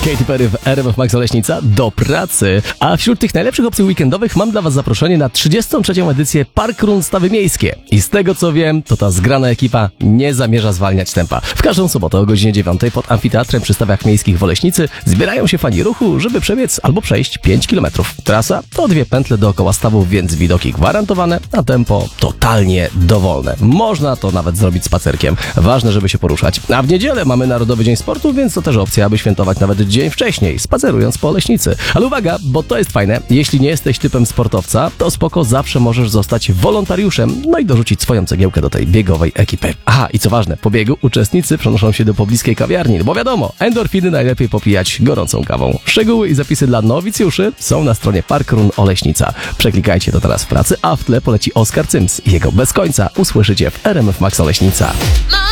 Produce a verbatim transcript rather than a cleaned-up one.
Katy Perry w R M F Max Oleśnica do pracy. A wśród tych najlepszych opcji weekendowych mam dla Was zaproszenie na trzydziestą trzecią edycję Parkrun Stawy Miejskie. I z tego co wiem, to ta zgrana ekipa nie zamierza zwalniać tempa. W każdą sobotę o godzinie dziewiątej pod amfiteatrem przy Stawach Miejskich w Oleśnicy zbierają się fani ruchu, żeby przebiec albo przejść pięć kilometrów. Trasa to dwie pętle dookoła stawów, więc widoki gwarantowane, a tempo totalnie dowolne. Można to nawet zrobić spacerkiem. Ważne, żeby się poruszać. A w niedzielę mamy Narodowy Dzień Sportu, więc to też opcja, aby świętować nawet dzień wcześniej, spacerując po Oleśnicy. Ale uwaga, bo to jest fajne. Jeśli nie jesteś typem sportowca, to spoko, zawsze możesz zostać wolontariuszem, no i dorzucić swoją cegiełkę do tej biegowej ekipy. Aha, i co ważne, po biegu uczestnicy przenoszą się do pobliskiej kawiarni, bo wiadomo, endorfiny najlepiej popijać gorącą kawą. Szczegóły i zapisy dla nowicjuszy są na stronie Parkrun Oleśnica. Przeklikajcie to teraz w pracy, a w tle poleci Oskar Cyms i jego Bez końca usłyszycie w R M F Max Oleśnica.